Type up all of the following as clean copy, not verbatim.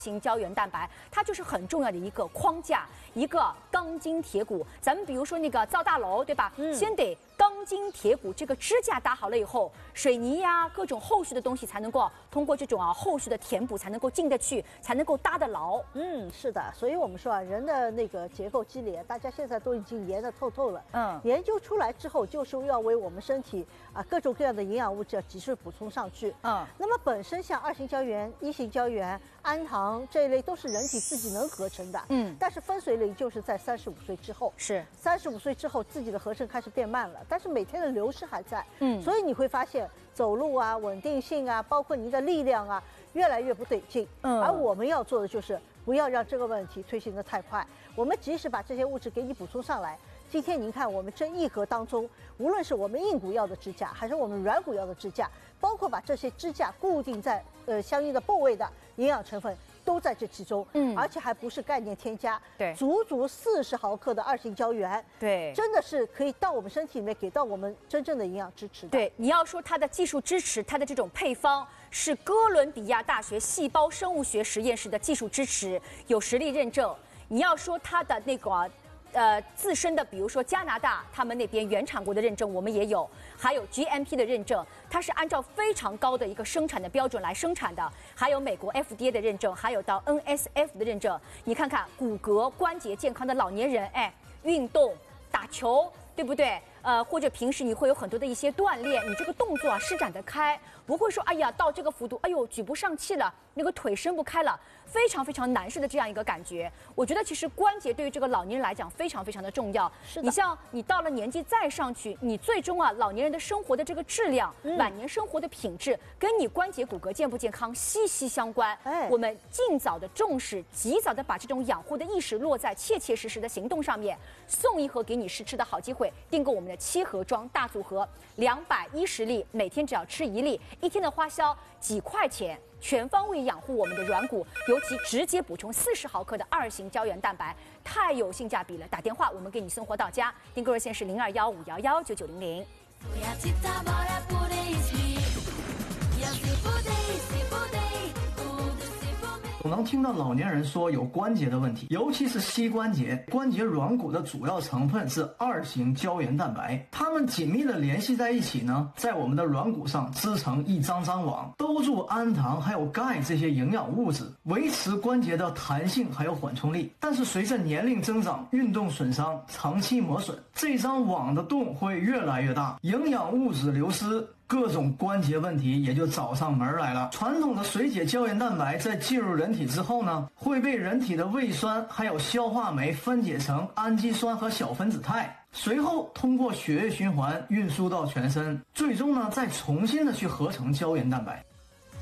型胶原蛋白，它就是很重要的一个框架，一个钢筋铁骨。咱们比如说那个造大楼，对吧？先得钢筋铁骨这个支架搭好了以后，水泥呀、各种后续的东西才能够通过这种后续的填补才能够进得去，才能够搭得牢。 是的，所以我们说人的那个结构机理，大家现在都已经研得透透了。研究出来之后，就是要为我们身体各种各样的营养物质要及时补充上去。那么本身像2型胶原、1型胶原、氨糖这一类都是人体自己能合成的。但是分水岭就是在35岁之后。是35岁之后，自己的合成开始变慢了，但是每天的流失还在。所以你会发现走路稳定性包括您的力量越来越不对劲。而我们要做的就是不要让这个问题推行得太快，我们及时把这些物质给你补充上来。今天您看，我们这一盒当中，无论是我们硬骨药的支架，还是我们软骨药的支架，包括把这些支架固定在相应的部位的营养成分都在这其中。而且还不是概念添加。对，足40毫克的2型胶原，对，真的是可以到我们身体里面给到我们真正的营养支持的。 对，你要说它的技术支持，它的这种配方是哥伦比亚大学细胞生物学实验室的技术支持，有实力认证。你要说它的那个自身的，比如说加拿大他们那边原产国的认证，我们也有，还有 GMP 的认证，它是按照非常高的一个生产的标准来生产的，还有美国 FDA 的认证，还有到 NSF 的认证。你看看骨骼关节健康的老年人，运动打球，对不对？或者平时你会有很多的一些锻炼，你这个动作施展得开，不会说哎呀到这个幅度，哎呦举不上气了，那个腿伸不开了，非常非常难受的这样一个感觉。我觉得其实关节对于这个老年人来讲非常非常的重要。是的。你像你到了年纪再上去，你最终老年人的生活的这个质量，晚年生活的品质，跟你关节骨骼健不健康息息相关。我们尽早的重视，及早的把这种养护的意识落在切切实实的行动上面。送一盒给你试吃的好机会，订购我们的7盒装大组合，210粒，每天只要吃1粒，1天的花销几块钱，全方位养护我们的软骨，尤其直接补充40毫克的2型胶原蛋白，太有性价比了。打电话我们给你送货到家，订购热线是0215119900。 总能听到老年人说有关节的问题，尤其是膝关节、关节软骨的主要成分是2型胶原蛋白，它们紧密的联系在一起呢，在我们的软骨上织成一张张网，兜住氨糖还有钙这些营养物质，维持关节的弹性还有缓冲力。但是随着年龄增长、运动损伤、长期磨损，这张网的洞会越来越大，营养物质流失，各种关节问题也就找上门来了。传统的水解胶原蛋白在进入人体之后呢，会被人体的胃酸还有消化酶分解成氨基酸和小分子肽，随后通过血液循环运输到全身，最终呢再重新的去合成胶原蛋白。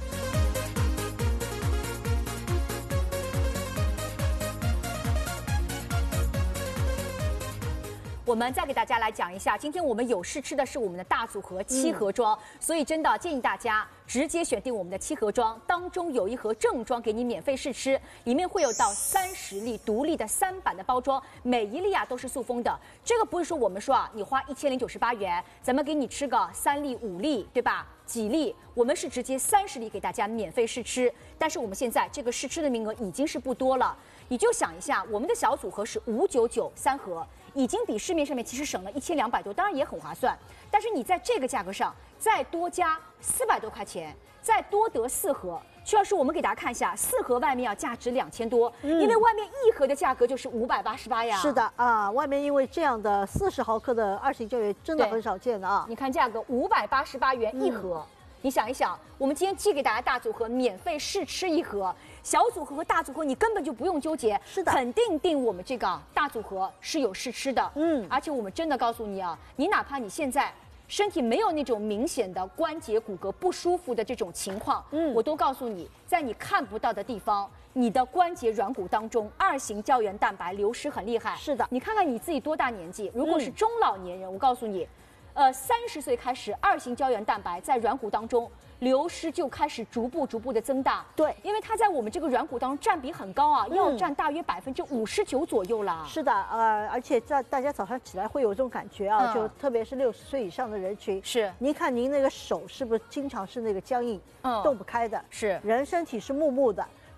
我们再给大家来讲一下，今天我们有试吃的是我们的大组合7盒装，所以真的建议大家直接选定我们的7盒装，当中有1盒正装给你免费试吃，里面会有到30粒独立的3版的包装，每一粒都是塑封的。这个不是说我们说你花1098元，咱们给你吃个3粒5粒，对吧？几粒，我们是直接30粒给大家免费试吃，但是我们现在这个试吃的名额已经是不多了，你就想一下，我们的小组合是599 3盒，已经比市面上面其实省了1200多，当然也很划算。但是你在这个价格上再多加400多块钱，再多得4盒。徐老师，我们给大家看一下，4盒外面要价值2000多，因为外面1盒的价格就是588呀。 是的外面因为这样的40毫克的2型胶原真的很少见的你看价格588元1盒。你想一想，我们今天寄给大家大组合，免费试吃1盒，小组合和大组合你根本就不用纠结，是的，肯定订我们这个大组合是有试吃的，而且我们真的告诉你你哪怕你现在身体没有那种明显的关节骨骼不舒服的这种情况，我都告诉你，在你看不到的地方，你的关节软骨当中2型胶原蛋白流失很厉害。是的，你看看你自己多大年纪，如果是中老年人，我告诉你。30岁开始，2型胶原蛋白在软骨当中流失就开始逐步的增大。对，因为它在我们这个软骨当中占比很高要占大约59%左右了。 是的，而且在大家早上起来会有这种感觉就特别是60岁以上的人群。是，您看您那个手是不是经常是那个僵硬，动不开的？是，人身体是木木的。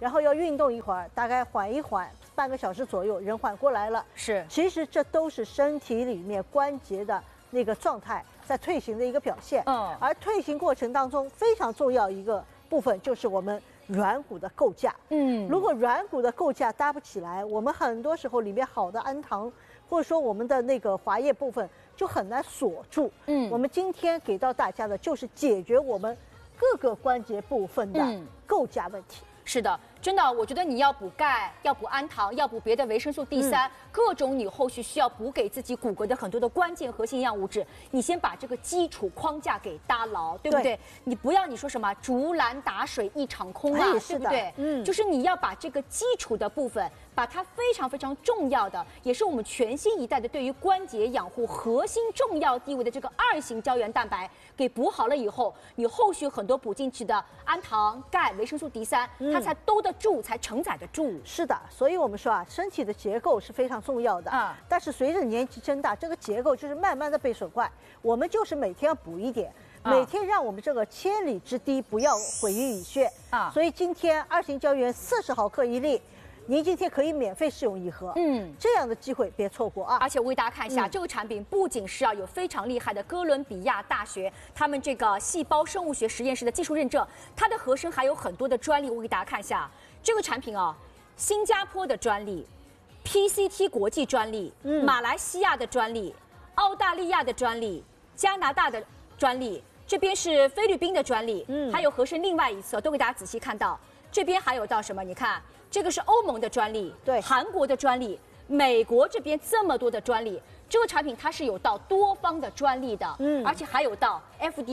然后要运动一会儿，大概缓一缓，半个小时左右，人缓过来了。 是， 其实这都是身体里面关节的那个状态在退行的一个表现。而退行过程当中非常重要一个部分就是我们软骨的构架。如果软骨的构架搭不起来，我们很多时候里面好的氨糖，或者说我们的那个滑液部分就很难锁住。我们今天给到大家的就是解决我们各个关节部分的构架问题。 是的，真的，我觉得你要补钙，要补氨糖，要补别的维生素 D3，各种你后续需要补给自己骨骼的很多的关键核心营养物质，你先把这个基础框架给搭牢，对不对？你不要你说什么竹篮打水一场空啊，对不对？就是你要把这个基础的部分，把它非常非常重要的，也是我们全新一代的对于关节养护核心重要地位的这个2型胶原蛋白给补好了以后，你后续很多补进去的氨糖、钙、维生素 D3，它才兜得住，才承载得住。 是的，所以我们说啊，身体的结构是非常重要的。但是随着年纪增大，这个结构就是慢慢的被损坏。我们就是每天要补一点，每天让我们这个千里之堤不要毁于蚁穴。所以今天2型胶原40毫克1粒。您今天可以免费试用1盒，这样的机会别错过啊！ 而且我给大家看一下，这个产品不仅是要有非常厉害的哥伦比亚大学他们这个细胞生物学实验室的技术认证，它的盒身还有很多的专利。我给大家看一下这个产品啊，新加坡的专利、PCT 国际专利、马来西亚的专利、澳大利亚的专利、加拿大的专利，这边是菲律宾的专利，还有盒身另外一侧都给大家仔细看到，这边还有到什么？你看。这个是欧盟的专利，对，韩国的专利，美国这边这么多的专利，这个产品它是有到多方的专利的，而且还有到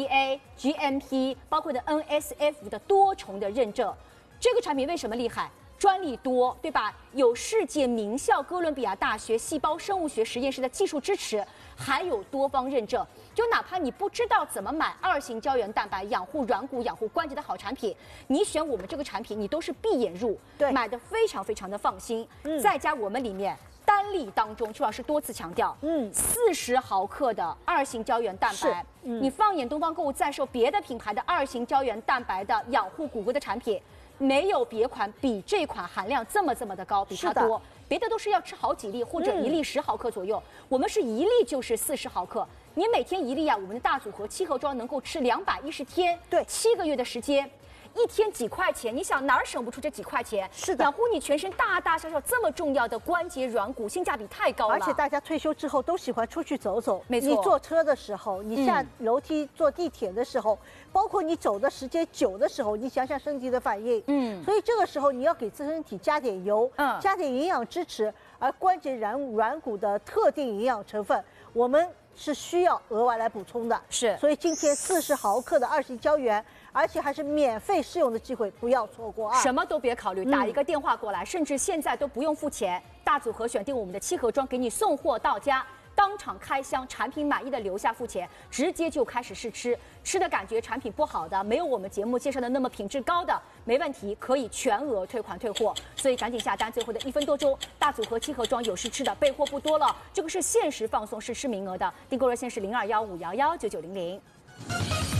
FDA、GMP， 包括的 NSF 的多重的认证。这个产品为什么厉害？专利多，对吧？有世界名校哥伦比亚大学细胞生物学实验室的技术支持，还有多方认证。就哪怕你不知道怎么买2型胶原蛋白养护软骨、养护关节的好产品，你选我们这个产品，你都是闭眼入，对，买的非常非常的放心。再加我们里面单粒当中，朱老师多次强调，40毫克的2型胶原蛋白，你放眼东方购物在售别的品牌的2型胶原蛋白的养护骨骼的产品。没有别款比这款含量这么的高，比它多。别的都是要吃好几粒，或者1粒10毫克左右，我们是1粒就是40毫克。你每天1粒啊，我们的大组合7盒装能够吃210天，对，7个月的时间。1天几块钱，你想哪儿省不出这几块钱？是的，养护你全身大大小小这么重要的关节软骨，性价比太高了。 而且大家退休之后都喜欢出去走走， 没错。 你坐车的时候，你下楼梯、坐地铁的时候，包括你走的时间久的时候，你想想身体的反应。所以这个时候你要给自身体加点油，加点营养支持。而关节软骨的特定营养成分，我们是需要额外来补充的。是，所以今天40毫克的2型胶原。而且还是免费试用的机会，不要错过啊！ 什么都别考虑，打一个电话过来，甚至现在都不用付钱，大组合选定我们的7盒装，给你送货到家，当场开箱，产品满意的留下付钱，直接就开始试吃，吃的感觉产品不好的，没有我们节目介绍的那么品质高的，没问题，可以全额退款退货，所以赶紧下单，最后的1分多钟，大组合7盒装有试吃的，备货不多了，这个是限时放送试吃名额的，订购热线是0215119900。